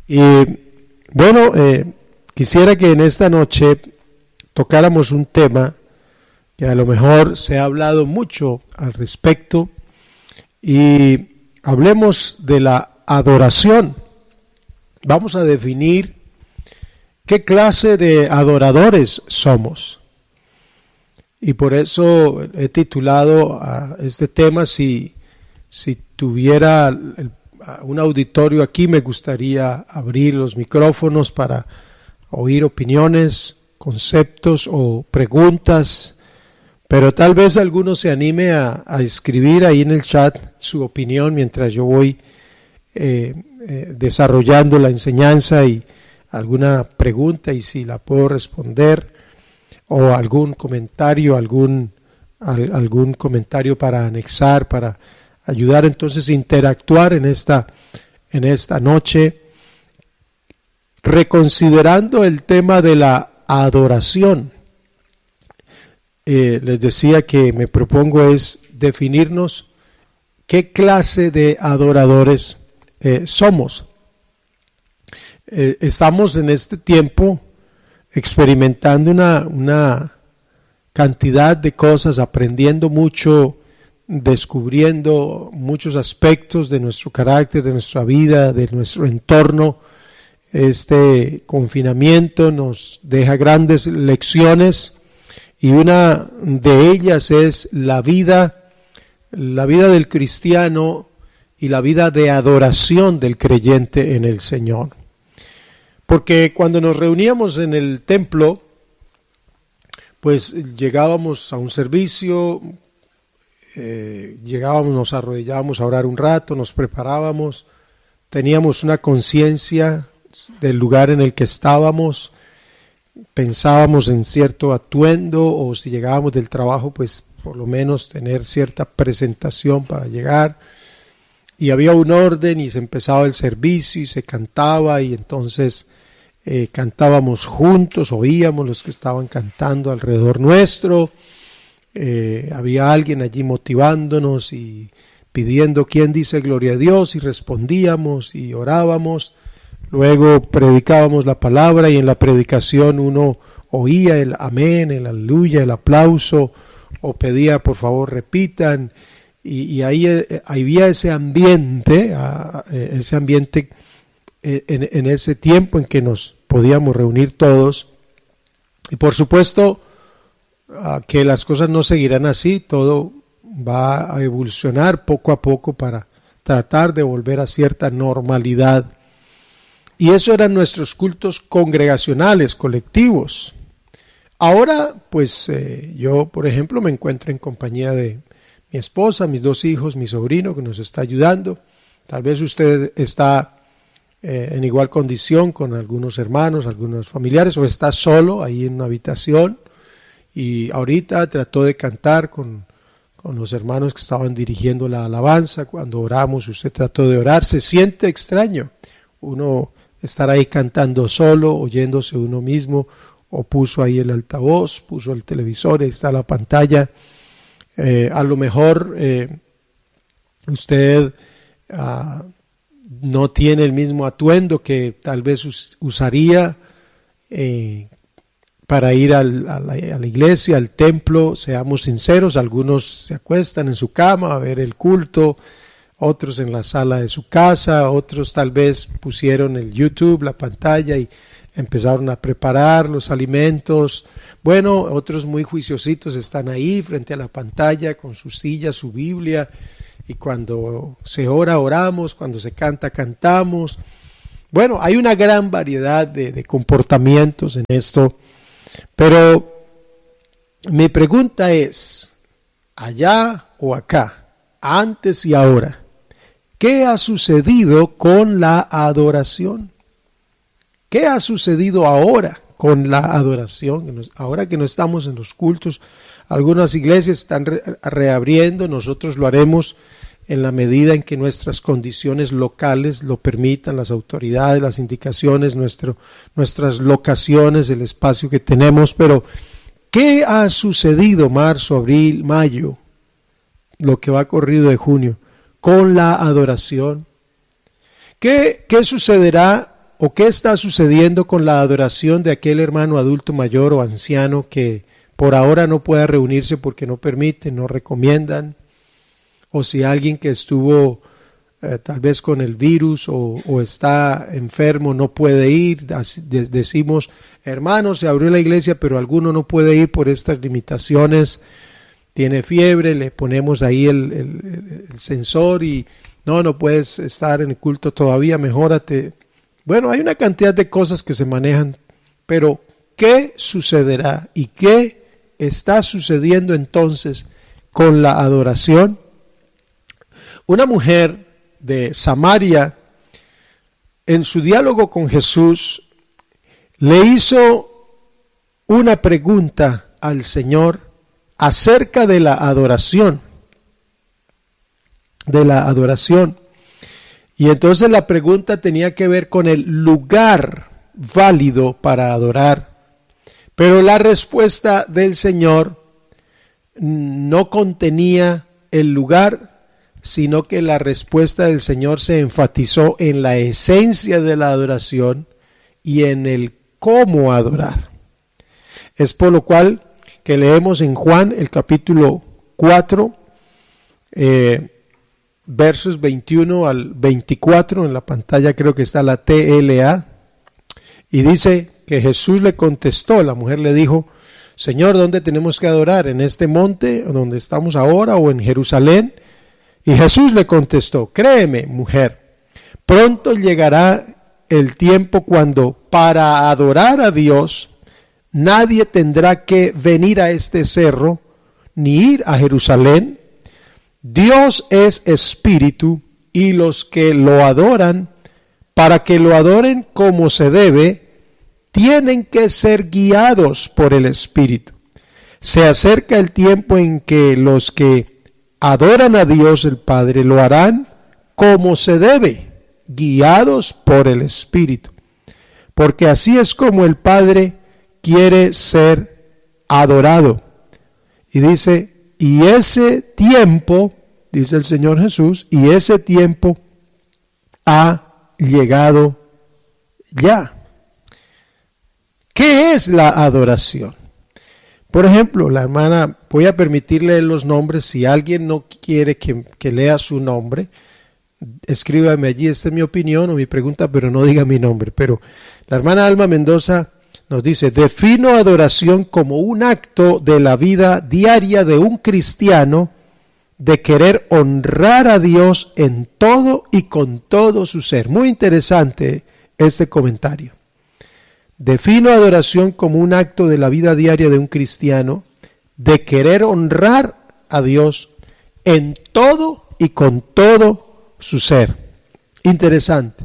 Y bueno, quisiera que en esta noche tocáramos un tema que a lo mejor se ha hablado mucho al respecto y hablemos de la adoración. Vamos a definir qué clase de adoradores somos. Y por eso he titulado a este tema, si tuviera un auditorio aquí, me gustaría abrir los micrófonos para oír opiniones, conceptos o preguntas, pero tal vez alguno se anime a escribir ahí en el chat su opinión mientras yo voy desarrollando la enseñanza y alguna pregunta y si la puedo responder, o algún comentario, algún comentario para anexar, para ayudar entonces a interactuar en esta noche, reconsiderando el tema de la adoración. Les decía que me propongo es definirnos qué clase de adoradores somos. Estamos en este tiempo experimentando una cantidad de cosas, aprendiendo mucho, descubriendo muchos aspectos de nuestro carácter, de nuestra vida, de nuestro entorno. Este confinamiento nos deja grandes lecciones y una de ellas es la vida del cristiano y la vida de adoración del creyente en el Señor. Porque cuando nos reuníamos en el templo, pues llegábamos a un servicio, nos arrodillábamos a orar un rato, nos preparábamos, teníamos una conciencia del lugar en el que estábamos, pensábamos en cierto atuendo, o si llegábamos del trabajo, pues por lo menos tener cierta presentación para llegar. Y había un orden y se empezaba el servicio y se cantaba y entonces cantábamos juntos, oíamos los que estaban cantando alrededor nuestro. Había alguien allí motivándonos y pidiendo quién dice gloria a Dios y respondíamos y orábamos. Luego predicábamos la palabra y en la predicación uno oía el amén, el aleluya, el aplauso o pedía por favor repitan. Y ahí había ese ambiente en ese tiempo en que nos podíamos reunir todos. Y por supuesto que las cosas no seguirán así, todo va a evolucionar poco a poco para tratar de volver a cierta normalidad. Y eso eran nuestros cultos congregacionales, colectivos. Ahora, pues yo, por ejemplo, me encuentro en compañía de mi esposa, mis 2 hijos, mi sobrino que nos está ayudando. Tal vez usted está en igual condición con algunos hermanos, algunos familiares, o está solo ahí en una habitación y ahorita trató de cantar con los hermanos que estaban dirigiendo la alabanza. Cuando oramos, usted trató de orar. Se siente extraño uno estar ahí cantando solo, oyéndose uno mismo, o puso ahí el altavoz, puso el televisor, ahí está la pantalla. A lo mejor usted no tiene el mismo atuendo que tal vez usaría para ir a la iglesia, al templo. Seamos sinceros, algunos se acuestan en su cama a ver el culto, otros en la sala de su casa, otros tal vez pusieron el YouTube, la pantalla y empezaron a preparar los alimentos. Bueno, otros muy juiciositos están ahí frente a la pantalla con su silla, su Biblia, y cuando se ora, oramos, cuando se canta, cantamos. Bueno, hay una gran variedad de comportamientos en esto, pero mi pregunta es, allá o acá, antes y ahora, ¿qué ha sucedido con la adoración? ¿Qué ha sucedido ahora con la adoración? Ahora que no estamos en los cultos, algunas iglesias están reabriendo, nosotros lo haremos en la medida en que nuestras condiciones locales lo permitan, las autoridades, las indicaciones, nuestras locaciones, el espacio que tenemos. Pero, ¿qué ha sucedido marzo, abril, mayo, lo que va corrido de junio, con la adoración? ¿Qué sucederá o qué está sucediendo con la adoración de aquel hermano adulto mayor o anciano que por ahora no pueda reunirse porque no permiten, no recomiendan? O si alguien que estuvo tal vez con el virus o está enfermo no puede ir, decimos, hermano, se abrió la iglesia pero alguno no puede ir por estas limitaciones, tiene fiebre, le ponemos ahí el sensor y no puedes estar en el culto todavía, mejórate. Bueno, hay una cantidad de cosas que se manejan, pero ¿qué sucederá y qué está sucediendo entonces con la adoración? Una mujer de Samaria, en su diálogo con Jesús, le hizo una pregunta al Señor acerca de la adoración. Y entonces la pregunta tenía que ver con el lugar válido para adorar. Pero la respuesta del Señor no contenía el lugar, sino que la respuesta del Señor se enfatizó en la esencia de la adoración y en el cómo adorar. Es por lo cual que leemos en Juan el capítulo 4, versos 21 al 24, en la pantalla creo que está la TLA, y dice que Jesús le contestó, la mujer le dijo, Señor, ¿dónde tenemos que adorar? ¿En este monte donde estamos ahora o en Jerusalén? Y Jesús le contestó, créeme, mujer, pronto llegará el tiempo cuando para adorar a Dios nadie tendrá que venir a este cerro ni ir a Jerusalén. Dios es espíritu y los que lo adoran, para que lo adoren como se debe, tienen que ser guiados por el Espíritu. Se acerca el tiempo en que los que adoran a Dios el Padre lo harán como se debe, guiados por el Espíritu. Porque así es como el Padre quiere ser adorado. Y dice, y ese tiempo, dice el Señor Jesús, y ese tiempo ha llegado ya. ¿Qué es la adoración? Por ejemplo, la hermana, voy a permitirle los nombres, si alguien no quiere que lea su nombre, escríbame allí, esta es mi opinión o mi pregunta, pero no diga mi nombre. Pero la hermana Alma Mendoza nos dice, defino adoración como un acto de la vida diaria de un cristiano de querer honrar a Dios en todo y con todo su ser. Muy interesante este comentario. Defino adoración como un acto de la vida diaria de un cristiano de querer honrar a Dios en todo y con todo su ser. Interesante.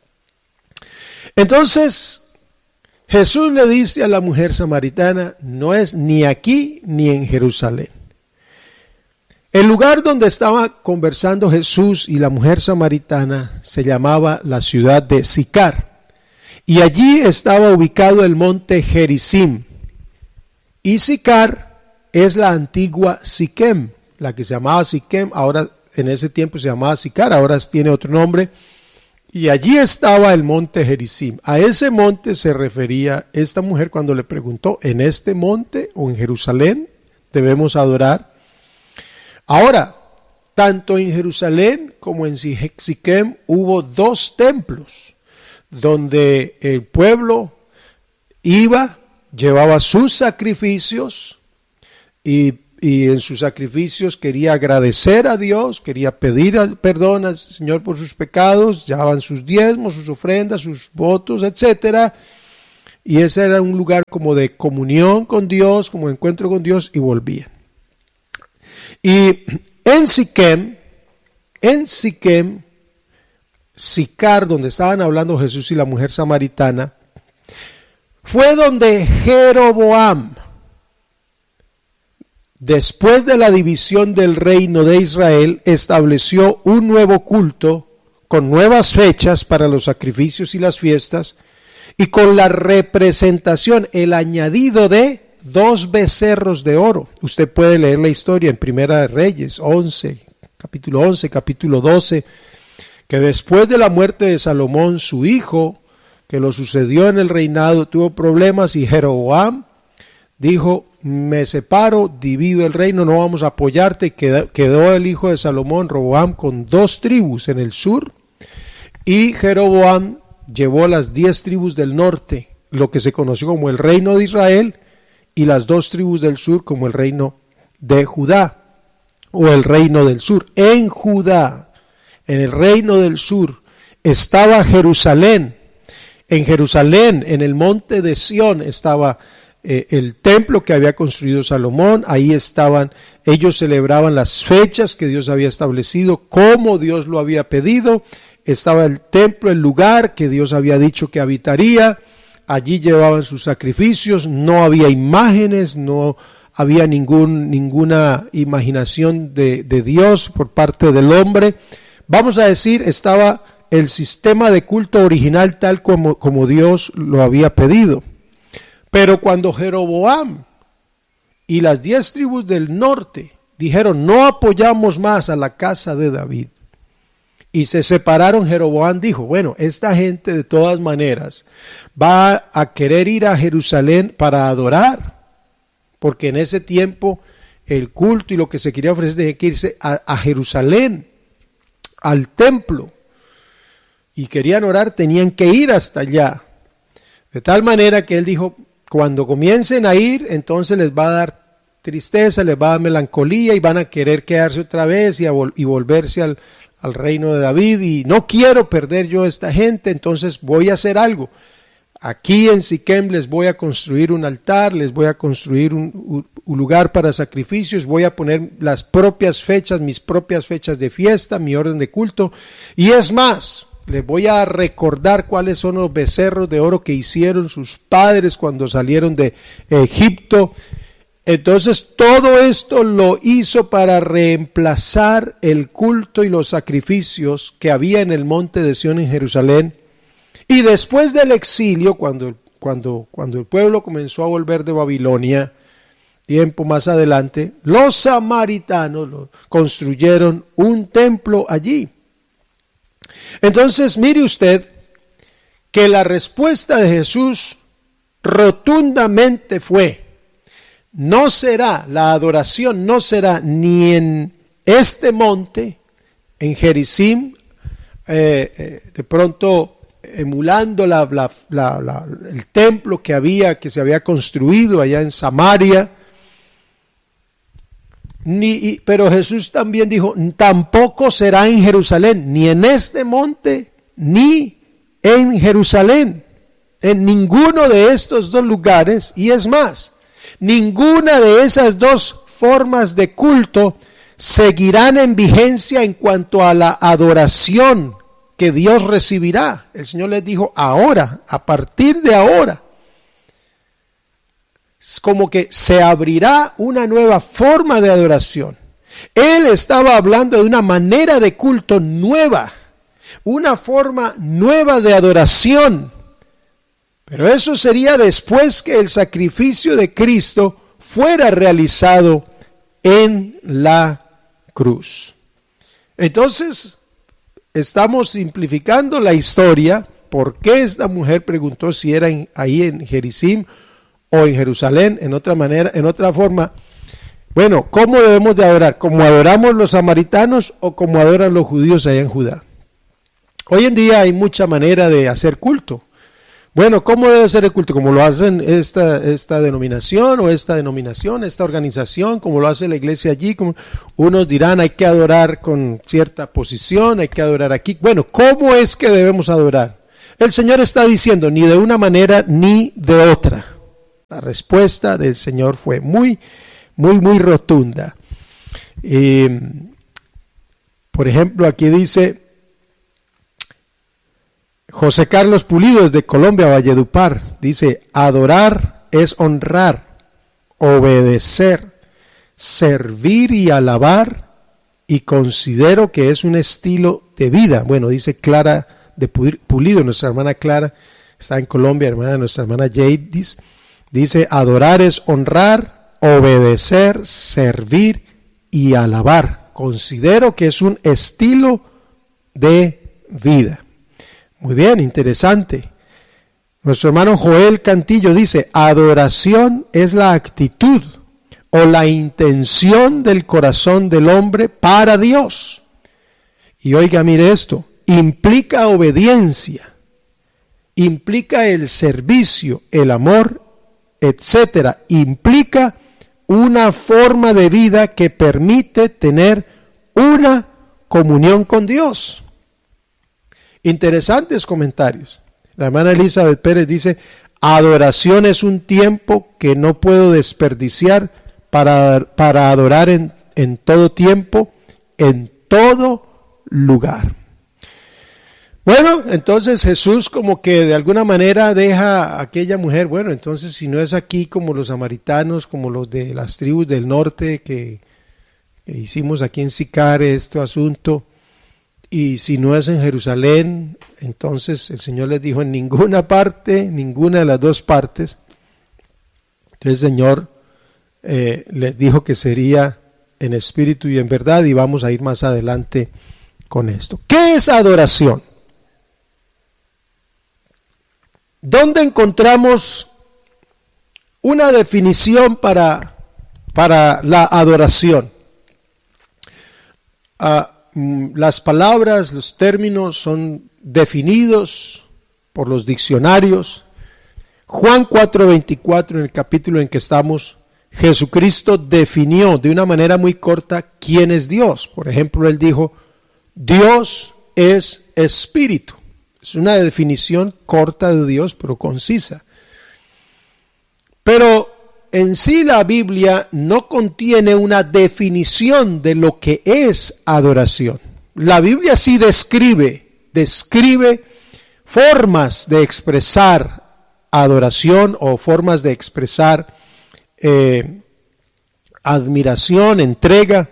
Entonces, Jesús le dice a la mujer samaritana, no es ni aquí ni en Jerusalén. El lugar donde estaba conversando Jesús y la mujer samaritana se llamaba la ciudad de Sicar. Y allí estaba ubicado el monte Gerizim. Y Sicar es la antigua Siquem, la que se llamaba Siquem, ahora en ese tiempo se llamaba Sicar, ahora tiene otro nombre. Y allí estaba el monte Gerizim. A ese monte se refería esta mujer cuando le preguntó, ¿en este monte o en Jerusalén debemos adorar? Ahora, tanto en Jerusalén como en Siquem hubo dos templos, donde el pueblo iba, llevaba sus sacrificios y en sus sacrificios quería agradecer a Dios, quería pedir perdón al Señor por sus pecados, llevaban sus diezmos, sus ofrendas, sus votos, etcétera. Y ese era un lugar como de comunión con Dios, como encuentro con Dios, y volvían. Y en Siquem, Sicar, donde estaban hablando Jesús y la mujer samaritana, fue donde Jeroboam, después de la división del reino de Israel, estableció un nuevo culto con nuevas fechas para los sacrificios y las fiestas y con la representación, el añadido de 2 becerros de oro. Usted puede leer la historia en Primera de Reyes 11, capítulo 12, que después de la muerte de Salomón, su hijo, que lo sucedió en el reinado, tuvo problemas y Jeroboam dijo: me separo, divido el reino, no vamos a apoyarte. Quedó el hijo de Salomón, Roboam, con 2 tribus en el sur, y Jeroboam llevó las 10 tribus del norte, lo que se conoció como el reino de Israel, y las 2 tribus del sur como el reino de Judá, o el reino del sur. En Judá, en el reino del sur, estaba Jerusalén. En Jerusalén, en el monte de Sión, estaba el templo que había construido Salomón. Ahí estaban, ellos celebraban las fechas que Dios había establecido, como Dios lo había pedido. Estaba el templo, el lugar que Dios había dicho que habitaría. Allí llevaban sus sacrificios, no había imágenes, no había ninguna imaginación de Dios por parte del hombre. Vamos a decir, estaba el sistema de culto original tal como Dios lo había pedido. Pero cuando Jeroboam y las 10 tribus del norte dijeron: no apoyamos más a la casa de David, y se separaron, Jeroboam dijo: bueno, esta gente de todas maneras va a querer ir a Jerusalén para adorar, porque en ese tiempo el culto y lo que se quería ofrecer tenía que irse a Jerusalén, al templo, y querían orar, tenían que ir hasta allá. De tal manera que él dijo: cuando comiencen a ir, entonces les va a dar tristeza, les va a dar melancolía y van a querer quedarse otra vez y volverse al reino de David, y no quiero perder yo a esta gente, entonces voy a hacer algo. Aquí en Siquem les voy a construir un altar, les voy a construir un lugar para sacrificios, voy a poner las propias fechas, mis propias fechas de fiesta, mi orden de culto, y es más, les voy a recordar cuáles son los becerros de oro que hicieron sus padres cuando salieron de Egipto. Entonces todo esto lo hizo para reemplazar el culto y los sacrificios que había en el monte de Sión en Jerusalén. Y después del exilio, cuando el pueblo comenzó a volver de Babilonia, tiempo más adelante, los samaritanos construyeron un templo allí. Entonces mire usted que la respuesta de Jesús rotundamente fue: no será, la adoración no será ni en este monte, en Gerizim, de pronto emulando el templo que se había construido allá en Samaria. Pero Jesús también dijo: tampoco será en Jerusalén, ni en este monte, ni en Jerusalén, en ninguno de estos 2 lugares. Y es más, ninguna de esas 2 formas de culto seguirán en vigencia en cuanto a la adoración que Dios recibirá. El Señor les dijo: ahora, a partir de ahora, es como que se abrirá una nueva forma de adoración. Él estaba hablando de una manera de culto nueva, una forma nueva de adoración. Pero eso sería después que el sacrificio de Cristo fuera realizado en la cruz. Entonces, estamos simplificando la historia. ¿Por qué esta mujer preguntó si era ahí en Gerizim o en Jerusalén? En otra forma, bueno, ¿cómo debemos de adorar? ¿Cómo adoramos los samaritanos o como adoran los judíos allá en Judá? Hoy en día hay mucha manera de hacer culto. Bueno, ¿cómo debe ser el culto? ¿Como lo hacen esta denominación o esta denominación, esta organización? ¿Como lo hace la iglesia allí? Como unos dirán, hay que adorar con cierta posición, hay que adorar aquí. Bueno, ¿cómo es que debemos adorar? El Señor está diciendo: ni de una manera ni de otra. La respuesta del Señor fue muy rotunda. Por ejemplo, aquí dice José Carlos Pulido, de Colombia, Valledupar, dice: adorar es honrar, obedecer, servir y alabar, y considero que es un estilo de vida. Bueno, dice Clara de Pulido, nuestra hermana Clara, está en Colombia, hermana de nuestra hermana Jadis. Dice: adorar es honrar, obedecer, servir y alabar. Considero que es un estilo de vida. Muy bien, interesante. Nuestro hermano Joel Cantillo dice, adoración es la actitud o la intención del corazón del hombre para Dios. Y oiga, mire esto, implica obediencia, implica el servicio, el amor, etcétera. Implica una forma de vida que permite tener una comunión con Dios. Interesantes comentarios. La hermana Elizabeth Pérez dice, adoración es un tiempo que no puedo desperdiciar para adorar en todo tiempo, en todo lugar. Bueno, entonces Jesús como que de alguna manera deja a aquella mujer, bueno, entonces si no es aquí como los samaritanos, como los de las tribus del norte que hicimos aquí en Sicar este asunto, y si no es en Jerusalén, entonces el Señor les dijo en ninguna parte, ninguna de las dos partes. Entonces el Señor les dijo que sería en espíritu y en verdad, y vamos a ir más adelante con esto. ¿Qué es adoración? ¿Dónde encontramos una definición para la adoración? Las palabras, los términos son definidos por los diccionarios. Juan 4:24, en el capítulo en que estamos, Jesucristo definió de una manera muy corta quién es Dios. Por ejemplo, Él dijo, Dios es espíritu. Es una definición corta de Dios, pero concisa. Pero en sí la Biblia no contiene una definición de lo que es adoración. La Biblia sí describe formas de expresar adoración o formas de expresar admiración, entrega.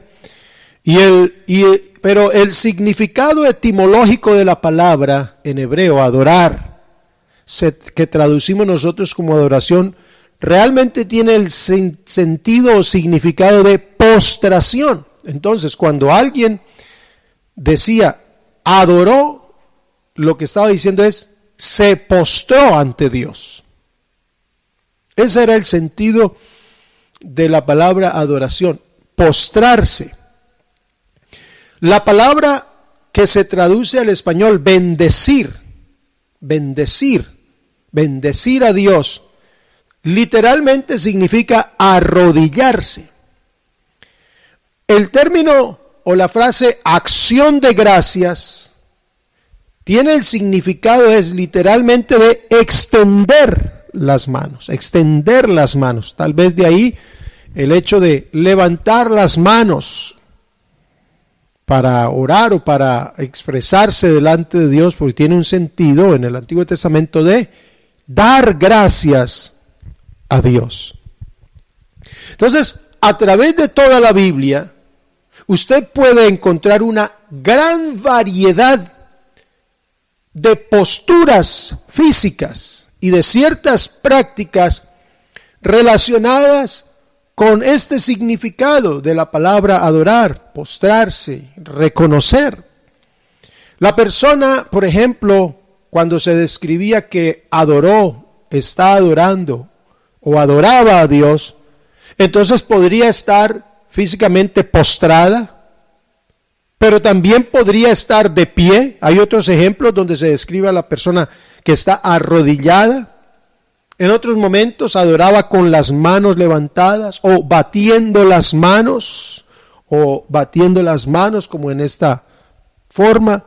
Pero el significado etimológico de la palabra en hebreo, adorar, que traducimos nosotros como adoración, realmente tiene el sentido o significado de postración. Entonces, cuando alguien decía adoró, lo que estaba diciendo es se postró ante Dios. Ese era el sentido de la palabra adoración, postrarse. La palabra que se traduce al español bendecir a Dios, literalmente significa arrodillarse. El término o la frase acción de gracias tiene el significado, es literalmente de extender las manos. Tal vez de ahí el hecho de levantar las manos para orar o para expresarse delante de Dios, porque tiene un sentido en el Antiguo Testamento de dar gracias a Dios. Entonces, a través de toda la Biblia, usted puede encontrar una gran variedad de posturas físicas y de ciertas prácticas relacionadas con este significado de la palabra adorar, postrarse, reconocer. La persona, por ejemplo, cuando se describía que adoró, está adorando o adoraba a Dios, entonces podría estar físicamente postrada, pero también podría estar de pie. Hay otros ejemplos donde se describe a la persona que está arrodillada. En otros momentos adoraba con las manos levantadas o batiendo las manos como en esta forma.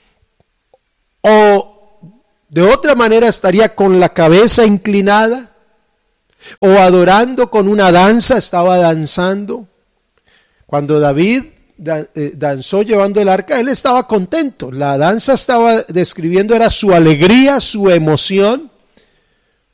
O de otra manera estaría con la cabeza inclinada o adorando con una danza, estaba danzando. Cuando David danzó llevando el arca, él estaba contento. La danza estaba describiendo era su alegría, su emoción.